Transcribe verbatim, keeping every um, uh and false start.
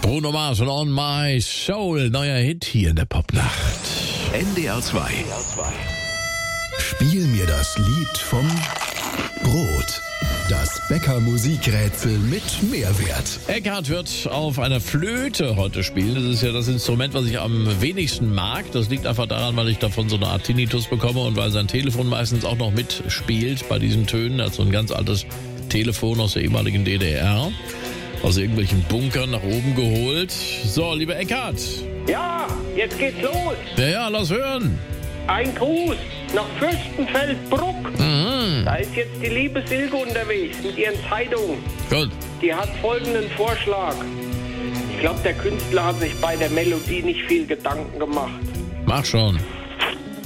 Bruno Mars und On My Soul, neuer Hit hier in der Popnacht. N D R zwei. Spiel mir das Lied vom Brot. Das Bäcker-Musikrätsel mit Mehrwert. Eckhard wird auf einer Flöte heute spielen. Das ist ja das Instrument, was ich am wenigsten mag. Das liegt einfach daran, weil ich davon so eine Art Tinnitus bekomme und weil sein Telefon meistens auch noch mitspielt bei diesen Tönen. Er hat so ein ganz altes Telefon aus der ehemaligen D D R. Aus irgendwelchen Bunkern nach oben geholt. So, lieber Eckhard. Ja, jetzt geht's los. Ja, ja, lass hören. Ein Gruß nach Fürstenfeldbruck. Mhm. Da ist jetzt die liebe Silke unterwegs mit ihren Zeitungen. Gut. Die hat folgenden Vorschlag. Ich glaube, der Künstler hat sich bei der Melodie nicht viel Gedanken gemacht. Mach schon.